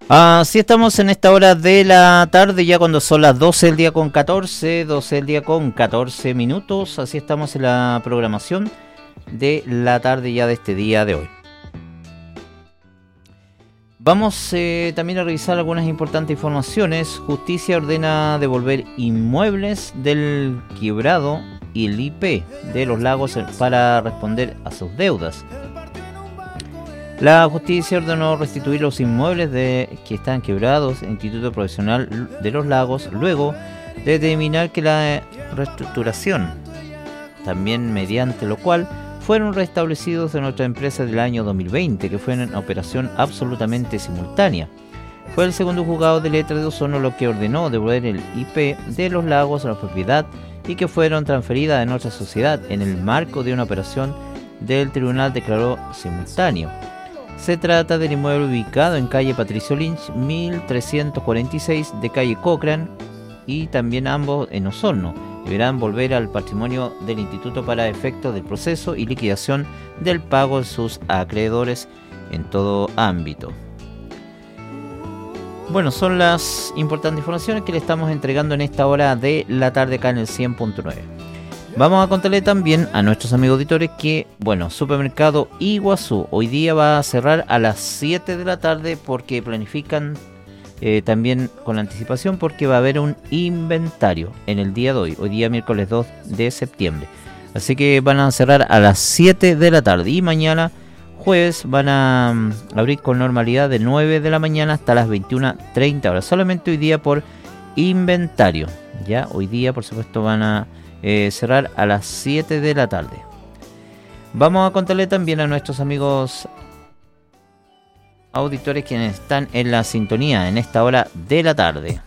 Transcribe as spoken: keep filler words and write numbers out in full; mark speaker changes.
Speaker 1: Así estamos en esta hora de la tarde, ya cuando son las doce del día con catorce, doce del día con catorce minutos. Así estamos en la programación de la tarde ya de este día de hoy. Vamos eh, también a revisar algunas importantes informaciones. Justicia ordena devolver inmuebles del quebrado y el I P de Los Lagos para responder a sus deudas. La justicia ordenó restituir los inmuebles de, que están quebrados en el Instituto Profesional de Los Lagos luego de determinar que la reestructuración, también mediante lo cual fueron restablecidos en otra empresa del año dos mil veinte, que fue en operación absolutamente simultánea. Fue el segundo juzgado de letra de Osorno lo que ordenó devolver el I P de Los Lagos a la propiedad y que fueron transferidas en otra sociedad en el marco de una operación del tribunal declaró simultáneo. Se trata del inmueble ubicado en calle Patricio Lynch, mil trescientos cuarenta y seis de calle Cochrane, y también ambos en Osorno. Deberán volver al patrimonio del instituto para efectos del proceso y liquidación del pago de sus acreedores en todo ámbito. Bueno, son las importantes informaciones que le estamos entregando en esta hora de la tarde acá en el cien punto nueve. Vamos a contarle también a nuestros amigos auditores que, bueno, Supermercado Iguazú hoy día va a cerrar a las siete de la tarde porque planifican eh, también con anticipación porque va a haber un inventario en el día de hoy, hoy día miércoles dos de septiembre. Así que van a cerrar a las siete de la tarde y mañana jueves van a um, abrir con normalidad de nueve de la mañana hasta las veintiuna treinta horas. Solamente hoy día por inventario. Ya hoy día, por supuesto, van a Eh, cerrar a las siete de la tarde. Vamos a contarle también a nuestros amigos auditores quienes están en la sintonía en esta hora de la tarde.